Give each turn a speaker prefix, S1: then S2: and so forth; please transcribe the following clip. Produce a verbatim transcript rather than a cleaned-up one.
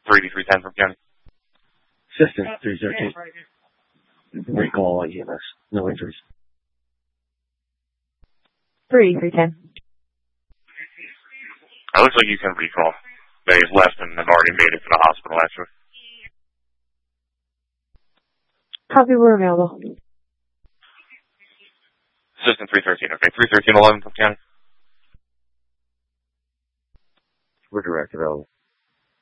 S1: three three ten from County.
S2: Assistant three thirteen. Recall E M S. No injuries.
S3: three three ten.
S1: It looks like you can recall. They left and have already made it to the hospital, actually.
S3: Copy, we're available.
S1: Assistant three thirteen, okay. three thirteen eleven from County.
S2: We're direct available.